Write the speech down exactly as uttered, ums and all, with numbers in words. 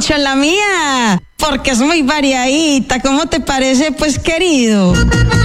mucho la mía, porque es muy variadita. ¿Cómo te parece, pues, querido?